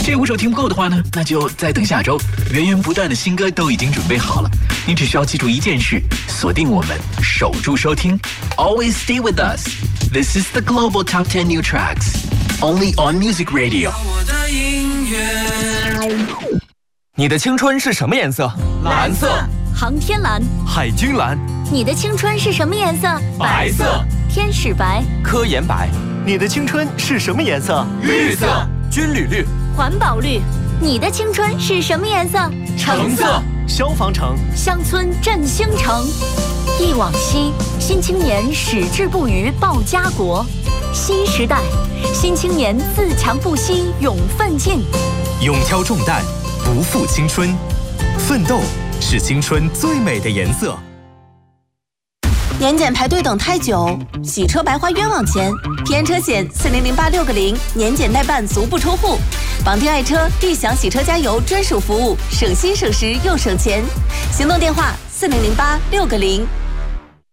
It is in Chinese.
这5首听不够的话呢，那就再等下周，源源不断的新歌都已经准备好了。你只需要记住一件事，锁定我们，守住收听 ，Always stay with us. This is the Global Top 10 New Tracks, only on Music Radio. 你的青春是什么颜色？ 蓝色。 航天蓝。 海军蓝。 你的青春是什么颜色？ 白色。 天使白。 科研白。 你的青春是什么颜色？ 绿色。 军旅绿。 环保绿。你的青春是什么颜色？ 橙色。 消防橙。 乡村振兴城。忆往昔，新青年矢志不渝报家国。新时代，新青年自强不息勇奋进。 勇挑重担，不负青春。奋斗是青春最美的颜色。 年检排队等太久，洗车白花冤枉钱。平安车险400860，年检代办足不出户。绑定爱车，立享洗车加油专属服务，省心省时又省钱。行动电话400860。